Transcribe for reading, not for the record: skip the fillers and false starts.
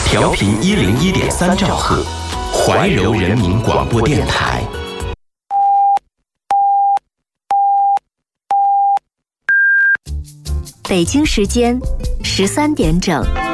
调频101.3兆赫，怀柔人民广播电台。 北京时间13点整。